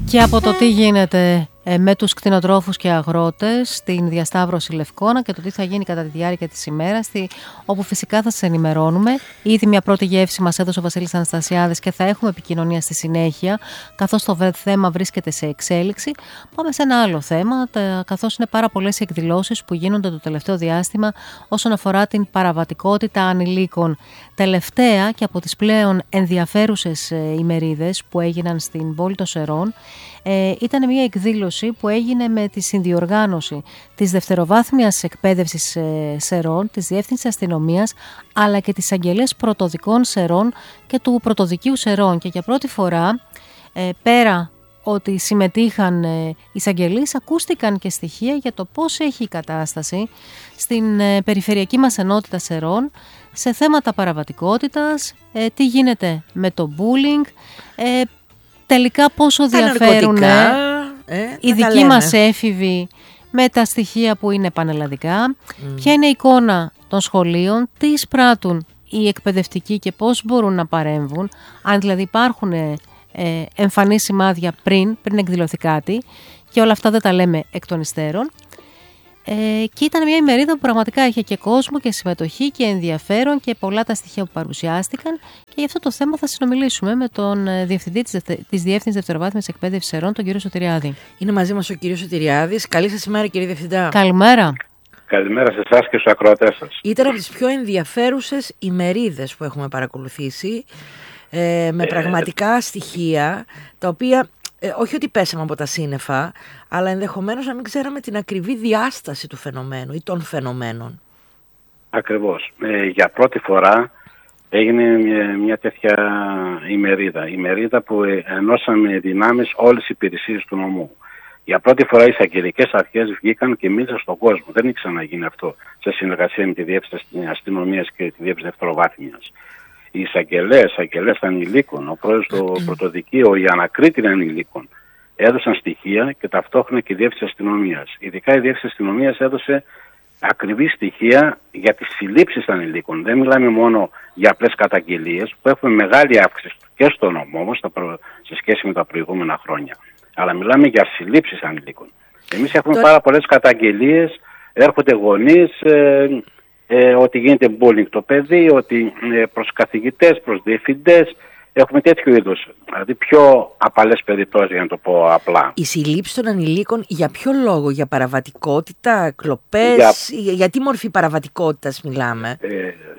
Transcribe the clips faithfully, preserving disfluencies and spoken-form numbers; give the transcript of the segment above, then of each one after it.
Και από το τι γίνεται ε, με τους κτηνοτρόφους και αγρότες στην διασταύρωση Λευκώνα και το τι θα γίνει κατά τη διάρκεια της ημέρας, στη, όπου φυσικά θα σας ενημερώνουμε. Ήδη μια πρώτη γεύση μας έδωσε ο Βασίλης Αναστασιάδης και θα έχουμε επικοινωνία στη συνέχεια, καθώς το θέμα βρίσκεται σε εξέλιξη. Πάμε σε ένα άλλο θέμα, τα, καθώς είναι πάρα πολλές εκδηλώσεις που γίνονται το τελευταίο διάστημα όσον αφορά την παραβατικότητα ανηλίκων. Τελευταία και από τις πλέον ενδιαφέρουσες ε, ημερίδες που έγιναν στην πόλη των Σερών, Ε, ήταν μια εκδήλωση που έγινε με τη συνδιοργάνωση της δευτεροβάθμιας εκπαίδευσης ε, Σερών, της Διεύθυνσης Αστυνομίας, αλλά και της Αγγελίας Πρωτοδικών Σερών και του Πρωτοδικείου Σερών. Και για πρώτη φορά, ε, πέρα ότι συμμετείχαν ε, εισαγγελείς, ακούστηκαν και στοιχεία για το πώς έχει η κατάσταση στην ε, περιφερειακή μας ενότητα Σερών σε θέματα παραβατικότητας, ε, τι γίνεται με το bullying, ε, τελικά πόσο διαφέρουν ε, οι δικοί μας έφηβοι με τα στοιχεία που είναι πανελλαδικά, mm. ποια είναι η εικόνα των σχολείων, τι εισπράττουν οι εκπαιδευτικοί και πώς μπορούν να παρέμβουν, αν δηλαδή υπάρχουν ε, εμφανή σημάδια πριν, πριν εκδηλωθεί κάτι, και όλα αυτά δεν τα λέμε εκ των υστέρων. Ε, και ήταν μια ημερίδα που πραγματικά είχε και κόσμο και συμμετοχή και ενδιαφέρον και πολλά τα στοιχεία που παρουσιάστηκαν, και για αυτό το θέμα θα συνομιλήσουμε με τον Διευθυντή της, της Διεύθυνσης Δευτεροβάθμιας Εκπαίδευσης Σερών, τον κύριο Σωτηριάδη. Είναι μαζί μας ο κύριος Σωτηριάδης. Καλή σας ημέρα, κύριε Διευθυντά. Καλημέρα. Καλημέρα σε εσάς και στους ακροατές σας. Ήταν από τις πιο ενδιαφέρουσες ημερίδες που έχουμε παρακολουθήσει, ε, με πραγματικά στοιχεία τα οποία... Ε, όχι ότι πέσαμε από τα σύννεφα, αλλά ενδεχομένως να μην ξέραμε την ακριβή διάσταση του φαινομένου ή των φαινομένων. Ακριβώς. Ε, για πρώτη φορά έγινε μια, μια τέτοια ημερίδα. Ημερίδα που ενώσαμε δυνάμεις όλες οι υπηρεσίες του νομού. Για πρώτη φορά οι εισαγγελικές αρχές βγήκαν και μίλησαν στον κόσμο. Δεν είχε ξαναγίνει αυτό σε συνεργασία με τη Διεύθυνση Αστυνομίας και τη Διεύθυνση Δευτεροβάθμιας. Οι εισαγγελές, εισαγγελές ανηλίκων, ο πρόεδρος του Πρωτοδικείου, οι ανακρίτηροι ανηλίκων έδωσαν στοιχεία και ταυτόχρονα και η Διεύθυνση Αστυνομίας. Ειδικά η Διεύθυνση Αστυνομίας έδωσε ακριβή στοιχεία για τις συλλήψεις ανηλίκων. Δεν μιλάμε μόνο για απλές καταγγελίες που έχουμε μεγάλη αύξηση και στο νόμο όμως σε σχέση με τα προηγούμενα χρόνια. Αλλά μιλάμε για συλλήψεις ανηλίκων. Εμείς έχουμε το... πάρα πολλές καταγγελίες, έρχονται γονείς. Ε, Ε, ότι γίνεται bullying το παιδί, ότι ε, προς καθηγητές, προς διευθυντές, έχουμε τέτοιο είδους, δηλαδή πιο απαλές περιπτώσεις, για να το πω απλά. Η συλλήψη των ανηλίκων για ποιο λόγο, για παραβατικότητα, κλοπές, για, για τι μορφή παραβατικότητας μιλάμε? Ε,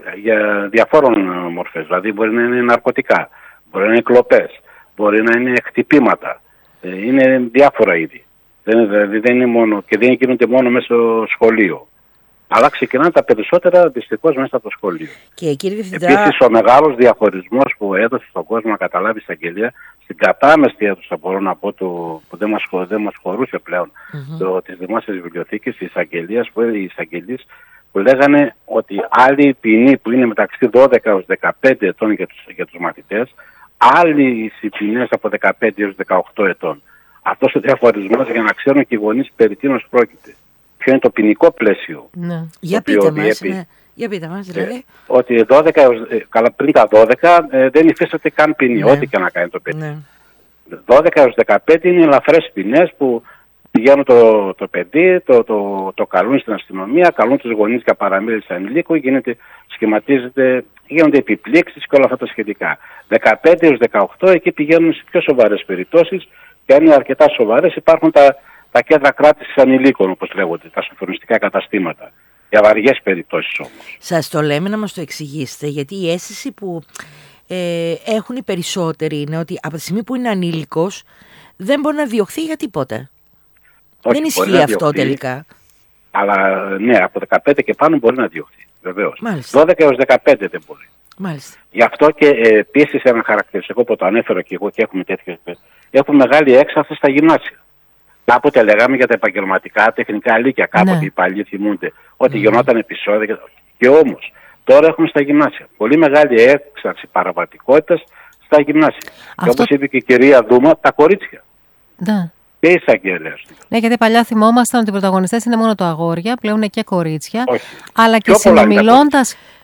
για διαφόρων μορφές, δηλαδή μπορεί να είναι ναρκωτικά, μπορεί να είναι κλοπές, μπορεί να είναι χτυπήματα, ε, είναι διάφορα είδη. Δεν, δηλαδή δεν είναι μόνο, και δεν γίνονται μόνο μέσα στο σχολείο. Αλλά ξεκινάνε τα περισσότερα δυστυχώς μέσα από το σχολείο. Και, κύριε Διευθυντά... Επίσης, ο μεγάλος διαχωρισμός που έδωσε στον κόσμο να καταλάβει η εισαγγελία, στην κατάμεστη αίθουσα, μπορώ να πω, το, που δεν μας, δεν μας χωρούσε πλέον, mm-hmm. το, της Δημόσιας Βιβλιοθήκης, της εισαγγελίας, που, οι εισαγγελίες που λέγανε ότι άλλη ποινή που είναι μεταξύ δώδεκα έως δεκαπέντε ετών για τους, για τους μαθητές, άλλοι οι ποινές από δεκαπέντε έως δεκαοκτώ ετών. Αυτός ο διαχωρισμός για να ξέρουν και οι γονείς περί τίνος πρόκειται. Ποιο είναι το ποινικό πλαίσιο. Ναι. Για, πείτε μας, ναι. Για πείτε μας, δηλαδή. Ε, ότι δώδεκα, ε, καλά, πριν τα δώδεκα ε, δεν υφίσταται καν ποινή, ναι. Ό,τι και να κάνει το παιδί. Ναι. δώδεκα έως δεκαπέντε είναι ελαφρές ποινές που πηγαίνουν το, το παιδί, το, το, το καλούν στην αστυνομία, καλούν τους γονείς για παραμίληση ανηλίκου, γίνεται, σχηματίζεται, γίνονται επιπλήξεις και όλα αυτά τα σχετικά. δεκαπέντε έως δεκαοκτώ εκεί πηγαίνουν σε πιο σοβαρές περιπτώσεις, και αν είναι αρκετά σοβαρές υπάρχουν τα τα κέντρα κράτησης ανηλίκων, όπως λέγονται, τα σοφρονιστικά καταστήματα. Για βαριές περιπτώσεις όμως. Σας το λέμε να μας το εξηγήσετε, γιατί η αίσθηση που ε, έχουν οι περισσότεροι είναι ότι από τη στιγμή που είναι ανήλικος δεν μπορεί να διωχθεί για τίποτε. Όχι, δεν ισχύει αυτό διωχθεί, τελικά. Αλλά ναι, από δεκαπέντε και πάνω μπορεί να διωχθεί, βεβαίως. Μάλιστα. δώδεκα έως δεκαπέντε δεν μπορεί. Μάλιστα. Γι' αυτό και ε, επίσης ένα χαρακτηριστικό που το ανέφερα και εγώ και έχουμε τέτοιες, έχουμε μεγάλη έξαρση στα γυμνάσια. Κάποτε λέγαμε για τα επαγγελματικά τεχνικά λύκεια, κάποτε ναι. οι παλιοί θυμούνται ότι mm. γινόταν επεισόδια. Και, και όμως τώρα έχουμε στα γυμνάσια πολύ μεγάλη έξαρση παραβατικότητας στα γυμνάσια. Αυτό... Και όπως είπε και η κυρία Δούμα, τα κορίτσια. Ναι. Και οι εισαγγελίες. Ναι, γιατί παλιά θυμόμασταν ότι οι πρωταγωνιστές είναι μόνο τα αγόρια, πλέον είναι και κορίτσια. Όχι. Αλλά και συνομιλώντας,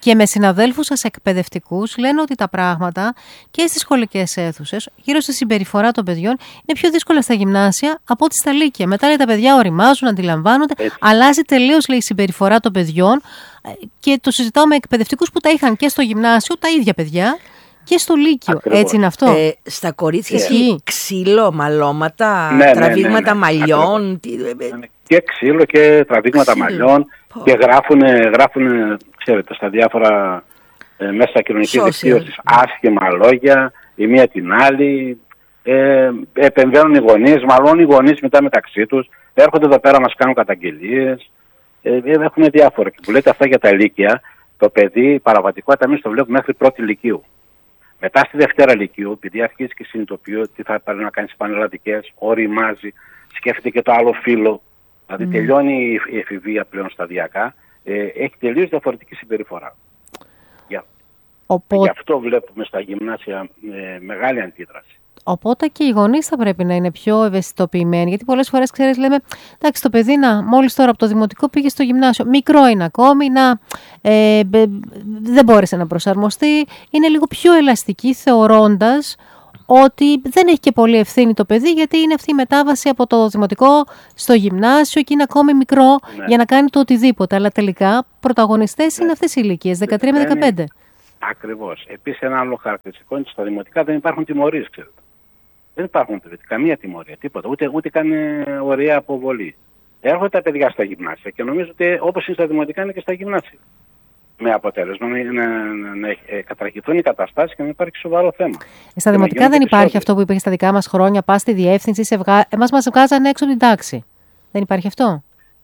και με συναδέλφους σας εκπαιδευτικούς λένε ότι τα πράγματα και στις σχολικές αίθουσες, γύρω στη συμπεριφορά των παιδιών, είναι πιο δύσκολα στα γυμνάσια από ό,τι στα λύκεια. Μετά, λέει, τα παιδιά οριμάζουν, αντιλαμβάνονται, έτσι. Αλλάζει τελείως, λέει, η συμπεριφορά των παιδιών και το συζητάω με εκπαιδευτικούς που τα είχαν και στο γυμνάσιο, τα ίδια παιδιά. Και στο Λύκειο. Ακριβώς. Έτσι είναι αυτό. Ε, στα κορίτσια yeah. ξύλο, μαλώματα, ναι, τραβήγματα ναι, ναι, ναι. μαλλιών. Τι... Και ξύλο και τραβήγματα ξύλο. μαλλιών. Oh. Και γράφουν, γράφουν, ξέρετε, στα διάφορα ε, μέσα κοινωνικής δικτύωσης άσχημα λόγια, η μία την άλλη. Ε, επεμβαίνουν οι γονείς, μαλώνουν οι γονείς μετά μεταξύ τους. Έρχονται εδώ πέρα, μας κάνουν καταγγελίες. Ε, έχουν διάφορα. Και που λέτε αυτά για τα Λύκεια, το παιδί παραβατικότητα εμείς το βλέπουμε μέχρι πρώτη Λυκείου. Μετά στη Δευτέρα Λυκείου, επειδή αρχίζει και συνειδητοποιεί ότι θα πάρει να κάνει πανελλαδικές, οριμάζει, σκέφτεται και το άλλο φύλλο. Δηλαδή mm. τελειώνει η εφηβεία πλέον σταδιακά, ε, έχει τελείως διαφορετική συμπεριφορά. Για... Οπότε... Γι' αυτό βλέπουμε στα γυμνάσια ε, μεγάλη αντίδραση. Οπότε και οι γονείς θα πρέπει να είναι πιο ευαισθητοποιημένοι, γιατί πολλές φορές, ξέρεις, λέμε, εντάξει, το παιδί να, μόλις τώρα από το δημοτικό πήγε στο γυμνάσιο, μικρό είναι ακόμη, να, ε, ε, δεν μπόρεσε να προσαρμοστεί, είναι λίγο πιο ελαστική θεωρώντας ότι δεν έχει και πολύ ευθύνη το παιδί, γιατί είναι αυτή η μετάβαση από το δημοτικό στο γυμνάσιο και είναι ακόμη μικρό ναι. για να κάνει το οτιδήποτε, αλλά τελικά πρωταγωνιστές ναι. είναι αυτές οι ηλικίες, δεκατρία με δεκαπέντε. Ακριβώς. Επίσης ένα άλλο χαρακτηριστικό είναι ότι στα δημοτικά δεν υπάρχουν τιμωρίες, ξέρετε. Δεν υπάρχουν καμία τιμωρία, τίποτα. Ούτε, ούτε καν ωραία αποβολή. Έρχονται τα παιδιά στα γυμνάσια και νομίζω ότι όπως είναι στα δημοτικά είναι και στα γυμνάσια. Με αποτέλεσμα να, να, να, να κατραχυθούν οι καταστάσεις και να υπάρχει σοβαρό θέμα. Στα δημοτικά δεν υπάρχει αυτό που υπήρχε στα δικά μας χρόνια, πας στη διεύθυνση, σε βγα... εμάς μας βγάζανε έξω την τάξη. Δεν υπάρχει αυτό.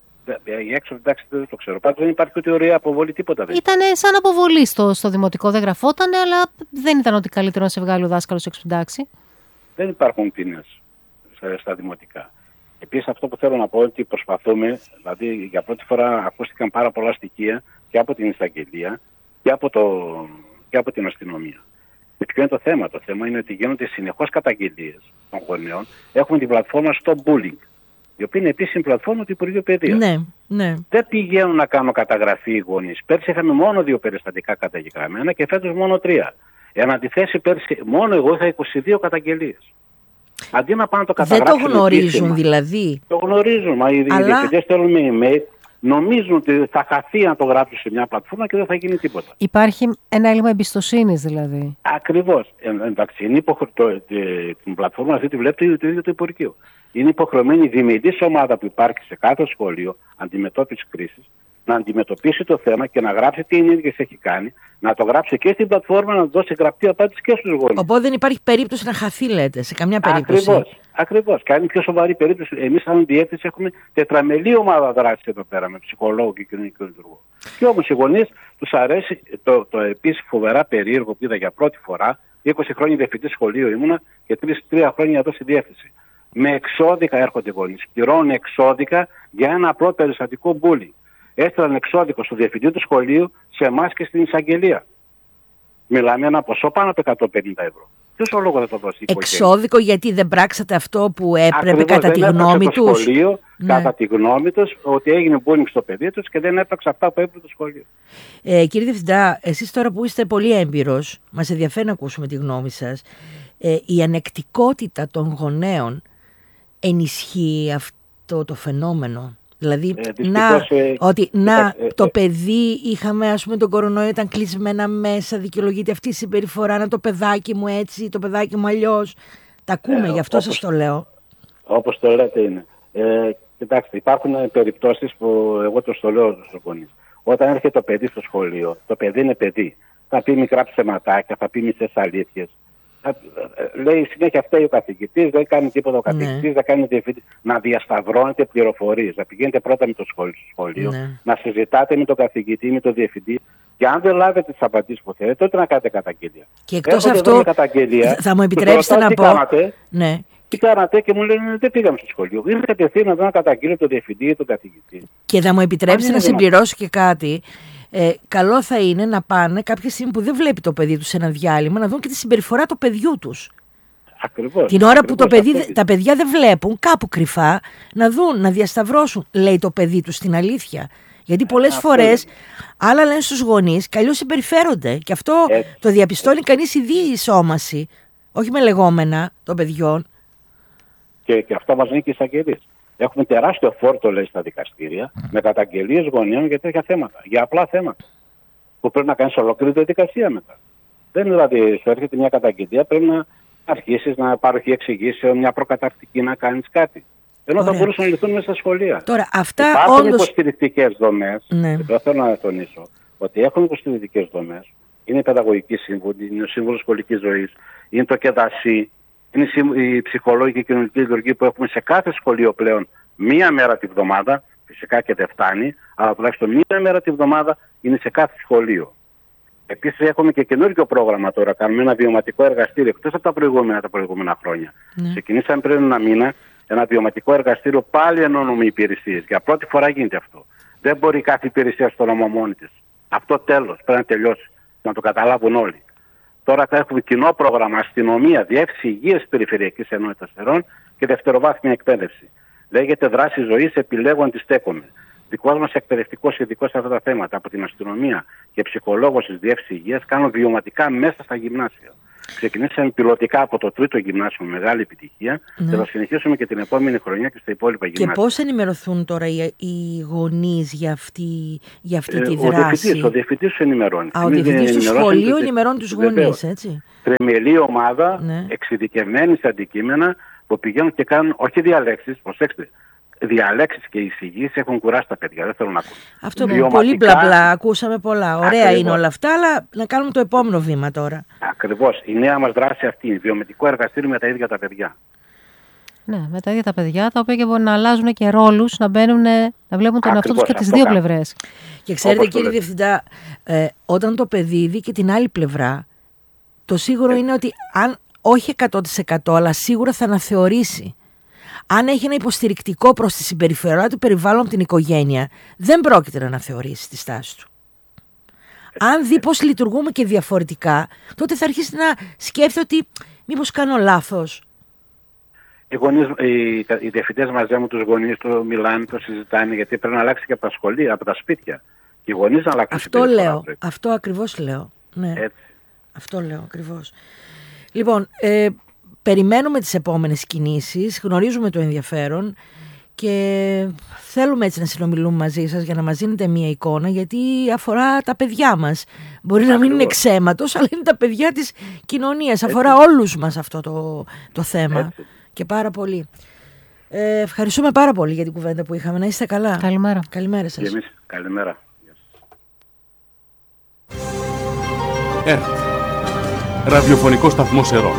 Η έξω την τάξη δεν το ξέρω. Πάντως δεν υπάρχει ούτε ωραία αποβολή, τίποτα δεν. Ήταν σαν αποβολή στο, στο δημοτικό, δεν γραφότανε, αλλά δεν ήταν ότι καλύτερο να σε βγάλει ο δάσκαλος έξω την τάξη. Δεν υπάρχουν ποινές στα, στα δημοτικά. Επίσης αυτό που θέλω να πω είναι ότι προσπαθούμε, δηλαδή για πρώτη φορά ακούστηκαν πάρα πολλά στοιχεία και από την εισαγγελία και από, το, και από την αστυνομία. Και ποιο είναι το θέμα? Το θέμα είναι ότι γίνονται συνεχώς καταγγελίες των γονέων. Έχουμε την πλατφόρμα Stop Bullying, η οποία είναι επίσημη πλατφόρμα του Υπουργείου Παιδείας. Ναι, ναι. Δεν πηγαίνουν να κάνουν καταγραφή οι γονείς. Πέρσι είχαμε μόνο δύο περιστατικά καταγεγραμμένα και φέτος μόνο τρία. Εν αντιθέσει, πέρσι μόνο εγώ είχα είκοσι δύο καταγγελίες. Αντί να πάνε το καταγράψουν. Δεν το γνωρίζουν επίσημα, δηλαδή. Το γνωρίζουν. Μα οι Αλλά... διευθυντές στέλνουν με email, νομίζουν ότι θα χαθεί να το γράψουν σε μια πλατφόρμα και δεν θα γίνει τίποτα. Υπάρχει ένα έλλειμμα εμπιστοσύνης δηλαδή. Ακριβώς. Ε, εντάξει, είναι υποχρε... το, την πλατφόρμα αυτή τη βλέπει το ίδιο το Υπουργείο. Είναι υποχρεωμένη η διμητής ομάδα που υπάρχει σε κάθε σχολείο αντιμετώπιση κρίσης να αντιμετωπίσει το θέμα και να γράψει τι ενέργειες έχει κάνει, να το γράψει και στην πλατφόρμα, να δώσει γραπτή απάντηση και στους γονείς. Οπότε δεν υπάρχει περίπτωση να χαθεί, λέτε, σε καμιά περίπτωση. Ακριβώς. Ακριβώς. Κάνει πιο σοβαρή περίπτωση. Εμείς, σαν διεύθυνση, έχουμε τετραμελή ομάδα δράσης εδώ πέρα με ψυχολόγο και κοινωνικό λειτουργό. Και όμως οι γονείς τους αρέσει το, το επίσης φοβερά περίεργο που είδα για πρώτη φορά. είκοσι χρόνια διευθυντή σχολείο ήμουνα και τρία χρόνια εδώ στη διεύθυνση. Με εξώδικα έρχονται οι γονείς. Πληρώνουν εξώδικα για ένα απλό περιστατικό bullying. Έστειλαν εξώδικο στο διευθυντή του σχολείου, σε εμάς και στην εισαγγελία. Μιλάμε ένα ποσό πάνω από εκατόν πενήντα ευρώ. Ποιος ο λόγος θα το δώσει? Εξώδικο γιατί δεν πράξατε αυτό που έπρεπε? Ακριβώς, κατά τη γνώμη τους. Το σχολείο, ναι. Κατά τη γνώμη τους, ότι έγινε bullying στο παιδί τους και δεν έπραξε αυτά που έπρεπε το σχολείο. Ε, κύριε Διευθυντά, εσείς τώρα που είστε πολύ έμπειρος, μας ενδιαφέρει να ακούσουμε τη γνώμη σας. Ε, η ανεκτικότητα των γονέων ενισχύει αυτό το φαινόμενο? Δηλαδή, ε, να, ε, ότι ε, να, ε, το παιδί, είχαμε ας πούμε τον κορονοϊό, ήταν κλεισμένα μέσα, δικαιολογείται αυτή η συμπεριφορά, να το παιδάκι μου έτσι, το παιδάκι μου αλλιώς. Τα ακούμε, ε, γι' αυτό όπως, σας το λέω. Όπως το λέτε είναι. Ε, κοιτάξτε, υπάρχουν περιπτώσεις που εγώ το στο λέω στους γονείς. Όταν έρχεται το παιδί στο σχολείο, το παιδί είναι παιδί. Θα πει μικρά ψεματάκια, θα πει μισές αλήθειες. Λέει συνέχεια φταίει ο καθηγητής, δεν κάνει τίποτα ο καθηγητής, ναι. δεν κάνει διευθυντής. Να διασταυρώνετε πληροφορίες, να πηγαίνετε πρώτα με το σχολείο, ναι. να συζητάτε με τον καθηγητή, με τον διευθυντή. Και αν δεν λάβετε τις απαντήσεις που θέλετε, τότε να κάνετε καταγγελία. Και εκτός αυτού, θα μου επιτρέψετε να τι πω. Κάνατε, ναι. Τι κάνατε και μου λένε δεν πήγαμε στο σχολείο. Ήρθε κατευθείαν να δω να καταγγείλω τον διευθυντή ή τον καθηγητή. Και θα μου επιτρέψετε να συμπληρώσω και κάτι. Ε, καλό θα είναι να πάνε κάποια στιγμή που δεν βλέπει το παιδί τους σε ένα διάλειμμα να δουν και τη συμπεριφορά του παιδιού τους. Ακριβώς. Την ώρα ακριβώς, που το παιδί, τα παιδιά δεν βλέπουν, κάπου κρυφά, να δουν, να διασταυρώσουν, λέει το παιδί τους την αλήθεια. Γιατί πολλές φορές άλλα λένε στους γονείς και αλλιώς συμπεριφέρονται. Και αυτό έτσι, το διαπιστώνει έτσι. Κανείς η διεισόμαση, όχι με λεγόμενα των παιδιών. Και, και αυτό μας λένε και οι εισαγγελίες. Έχουμε τεράστιο φόρτο, λέει, στα δικαστήρια με καταγγελίες γονέων για τέτοια θέματα. Για απλά θέματα. Που πρέπει να κάνεις ολόκληρη διαδικασία μετά. Δεν είναι δηλαδή, σου έρχεται μια καταγγελία, πρέπει να αρχίσεις να πάροχη εξηγήσεων, μια προκαταρκτική, να κάνεις κάτι. Ενώ Ωραία. θα μπορούσαν να λυθούν μέσα στα σχολεία. Τώρα, αυτά υπάρχουν όντως... υποστηρικτικές δομές, ναι. και το θέλω να τονίσω, ότι έχουν υποστηρικτικές δομές. Είναι η παιδαγωγική σύμβουλη, είναι ο σύμβουλος σχολικής ζωής, είναι το ΚΕΔΑΣΥ, είναι η ψυχολόγοι και η κοινωνική λειτουργία που έχουμε σε κάθε σχολείο πλέον μία μέρα τη βδομάδα. Φυσικά και δεν φτάνει, αλλά τουλάχιστον μία μέρα τη βδομάδα είναι σε κάθε σχολείο. Επίσης έχουμε και καινούργιο πρόγραμμα τώρα. Κάνουμε ένα βιωματικό εργαστήριο εκτός από τα προηγούμενα, τα προηγούμενα χρόνια. Ναι. Ξεκινήσαμε πριν ένα μήνα ένα βιωματικό εργαστήριο, πάλι ενώνουμε υπηρεσίες. Για πρώτη φορά γίνεται αυτό. Δεν μπορεί κάθε υπηρεσία στο νόμο μόνη της. Αυτό τέλος, πρέπει να τελειώσει. Να το καταλάβουν όλοι. Τώρα θα έχουμε κοινό πρόγραμμα αστυνομία, διεύθυνση υγείας περιφερειακής ενότητας Ερών και δευτεροβάθμια εκπαίδευση. Λέγεται δράση ζωής, επιλέγω αντιστέκομαι. Δικός μας εκπαιδευτικός ειδικός σε αυτά τα θέματα από την αστυνομία και ψυχολόγος της διεύθυνσης υγείας κάνουν βιωματικά μέσα στα γυμνάσια. Ξεκινήσαμε πιλωτικά από το τρίτο γυμνάσιο με μεγάλη επιτυχία ναι. και θα συνεχίσουμε και την επόμενη χρονιά και στα υπόλοιπα γυμνάσια. Και πώς ενημερωθούν τώρα οι, οι γονείς για αυτή, για αυτή ε, τη δράση? Ο διευθυντής τους ενημερώνει. Α, ο διευθυντής του σχολείου ενημερώνει τους γονείς, έτσι. Τριμελή ομάδα ναι. εξειδικευμένη σε αντικείμενα που πηγαίνουν και κάνουν όχι διαλέξεις, προσέξτε. Διαλέξεις και εισηγήσεις έχουν κουράσει τα παιδιά. Δεν θέλω να ακούσω. Αυτό είναι πολύ μπλα μπλα. Ακούσαμε πολλά. Ωραία Ακριβώς. είναι όλα αυτά, αλλά να κάνουμε το επόμενο βήμα τώρα. Ακριβώς. Η νέα μας δράση αυτή είναι βιωματικό εργαστήριο με τα ίδια τα παιδιά. Ναι, με τα ίδια τα παιδιά, τα οποία και μπορεί να αλλάζουν και ρόλους, να μπαίνουν, να βλέπουν τον εαυτό τους και τις δύο πλευρές. Και ξέρετε, κύριε Διευθυντά, ε, όταν το παιδί δει και την άλλη πλευρά, το σίγουρο ε. είναι ότι αν όχι εκατό τοις εκατό, αλλά σίγουρα θα αναθεωρήσει. Αν έχει ένα υποστηρικτικό προς τη συμπεριφορά του περιβάλλον από την οικογένεια, δεν πρόκειται να αναθεωρήσει τη στάση του. Αν δει πώς λειτουργούμε και διαφορετικά, τότε θα αρχίσει να σκέφτεται ότι μήπως κάνω λάθος. Οι, γονείς, οι, οι διευθυντές μαζί με τους γονείς το μιλάνε, το συζητάνε, γιατί πρέπει να αλλάξει και από τα σχολεία, από τα σπίτια. Και οι γονείς να αλλάξουν. Αυτό λέω, πρέπει. αυτό ακριβώς λέω. Ναι. Έτσι. Αυτό λέω ακριβώς. Λοιπόν, ε, περιμένουμε τις επόμενες κινήσεις, γνωρίζουμε το ενδιαφέρον και θέλουμε έτσι να συνομιλούμε μαζί σας για να μας δίνετε μία εικόνα, γιατί αφορά τα παιδιά μας. Μπορεί Ακριβώς. να μην είναι ξέματος, αλλά είναι τα παιδιά της κοινωνίας. Αφορά έτσι. όλους μας αυτό το, το θέμα έτσι. και πάρα πολύ. Ε, ευχαριστούμε πάρα πολύ για την κουβέντα που είχαμε. Να είστε καλά. Καλημέρα. Καλημέρα σας. Και εμείς. Καλημέρα. ΕΡΤ. Ραδιοφωνικό σταθμός Ερών.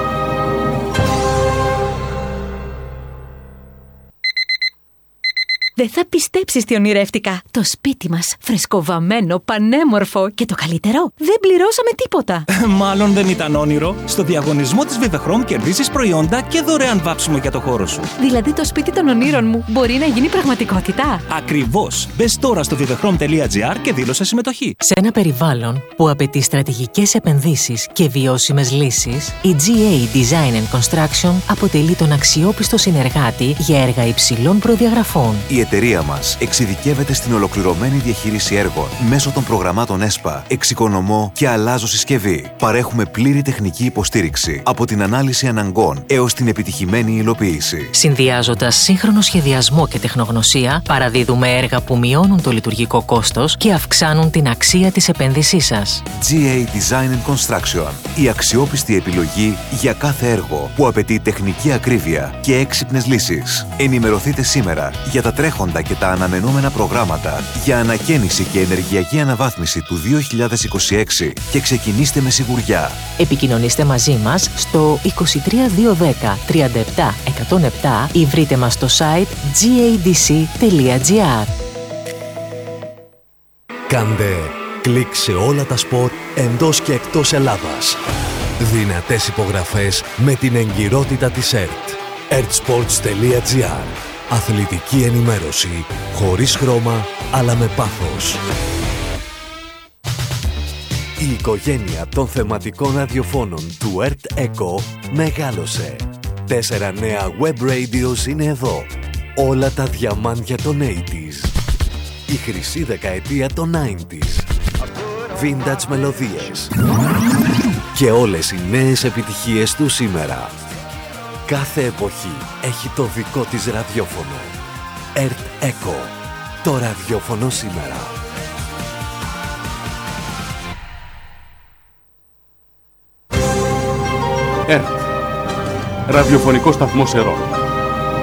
Δεν θα πιστέψεις τι ονειρεύτηκα. Το σπίτι μας, φρεσκοβαμμένο, πανέμορφο και το καλύτερο, δεν πληρώσαμε τίποτα. Μάλλον δεν ήταν όνειρο. Στο διαγωνισμό της Vivechrom κερδίζεις προϊόντα και δωρεάν βάψιμο για το χώρο σου. Δηλαδή το σπίτι των ονείρων μου μπορεί να γίνει πραγματικότητα. Ακριβώς. Μπες τώρα στο vivechrom τελεία gr και δήλωσε συμμετοχή. Σε ένα περιβάλλον που απαιτεί στρατηγικές επενδύσεις και βιώσιμες λύσεις, η τζι έι Design and Construction αποτελεί τον αξιόπιστο συνεργάτη για έργα υψηλών προδιαγραφών. Η εταιρεία μας εξειδικεύεται στην ολοκληρωμένη διαχείριση έργων μέσω των προγραμμάτων ΕΣΠΑ, εξοικονομώ και αλλάζω συσκευή. Παρέχουμε πλήρη τεχνική υποστήριξη από την ανάλυση αναγκών έως την επιτυχημένη υλοποίηση. Συνδυάζοντας σύγχρονο σχεδιασμό και τεχνογνωσία, παραδίδουμε έργα που μειώνουν το λειτουργικό κόστος και αυξάνουν την αξία της επένδυσής σας. τζι έι Design and Construction. Η αξιόπιστη επιλογή για κάθε έργο που απαιτεί τεχνική ακρίβεια και έξυπνες λύσεις. Ενημερωθείτε σήμερα για τα τρέχοντα και τα αναμενόμενα προγράμματα για ανακαίνιση και ενεργειακή αναβάθμιση του δύο χιλιάδες είκοσι έξι και ξεκινήστε με σιγουριά. Επικοινωνήστε μαζί μας στο είκοσι τρία διακόσια δέκα τριάντα επτά εκατόν επτά ή βρείτε μας στο site τζι έι ντι σι τελεία τζι άρ. Κάντε κλικ σε όλα τα σπορ εντός και εκτός Ελλάδας. Δυνατές υπογραφές με την εγκυρότητα της ΕΡΤ. ερτ-sports τελεία τζι άρ. Αθλητική ενημέρωση, χωρίς χρώμα, αλλά με πάθος. Η οικογένεια των θεματικών ραδιοφώνων του ΕΡΤ Echo μεγάλωσε. Τέσσερα νέα web radios είναι εδώ. Όλα τα διαμάντια των ογδόντα. Η χρυσή δεκαετία των ενενήντα. Vintage μελωδίες. Και όλες οι νέες επιτυχίες του σήμερα. Κάθε εποχή έχει το δικό της ραδιόφωνο. Ερτ Echo. Το ραδιόφωνο σήμερα. Ερτ. Ραδιοφωνικό σταθμό Ερών.